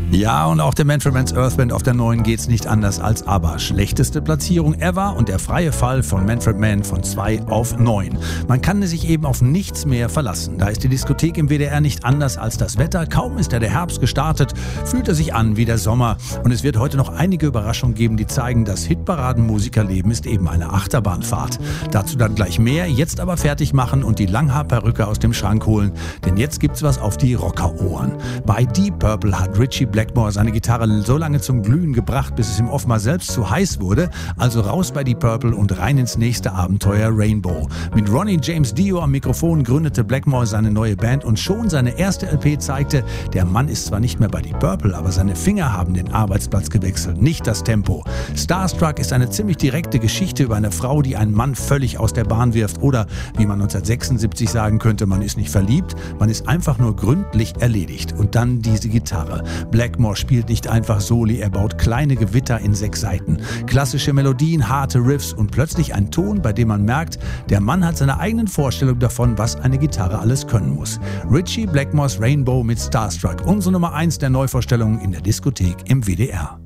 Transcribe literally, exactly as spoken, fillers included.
Ja, und auch der Manfred Mann's Earth Band auf der neuen geht's nicht anders als ABBA. Schlechteste Platzierung ever und der freie Fall von Manfred Mann von zwei auf neun. Man kann sich eben auf nichts mehr verlassen. Da ist die Diskothek im W D R nicht anders als das Wetter. Kaum ist ja der Herbst gestartet, fühlt er sich an wie der Sommer. Und es wird heute noch einige Überraschungen geben, die zeigen, das Hitparaden-Musikerleben ist eben eine Achterbahnfahrt. Dazu dann gleich mehr, jetzt aber fertig machen und die Langhaarperücke aus dem Schrank holen. Denn jetzt gibt's was auf die Rockerohren. Bei Deep Purple hat Ritchie Blackmore seine Gitarre so lange zum Glühen gebracht, bis es ihm offenbar selbst zu heiß wurde. Also raus bei Deep Purple und rein ins nächste Abenteuer Rainbow. Mit Ronnie James Dio am Mikrofon gründete Blackmore seine neue Band und schon seine erste L P zeigte, der Mann ist zwar nicht mehr bei Deep Purple, aber seine Finger haben den Arbeitsplatz gewechselt, nicht das Tempo. Starstruck ist eine ziemlich direkte Geschichte über eine Frau, die einen Mann völlig aus der Bahn wirft oder, wie man neunzehnhundertsechsundsiebzig sagen könnte, man ist nicht verliebt, man ist einfach nur gründlich erledigt. Und dann diese Gitarre. Blackmore spielt nicht einfach Soli, er baut kleine Gewitter in sechs Seiten. Klassische Melodien, harte Riffs und plötzlich ein Ton, bei dem man merkt, der Mann hat seine eigenen Vorstellungen davon, was eine Gitarre alles können muss. Ritchie Blackmores Rainbow mit Starstruck, unsere Nummer eins der Neuvorstellungen in der Diskothek im W D R.